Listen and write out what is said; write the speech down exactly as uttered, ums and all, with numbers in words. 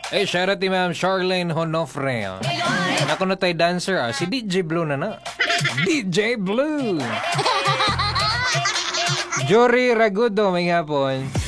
Eh, shout out ni Ma'am Charlene Honofre. Oh. Ako na tayo dancer, ah. Si D J Blue na na. D J Blue! Jory Ragudo, may hapon.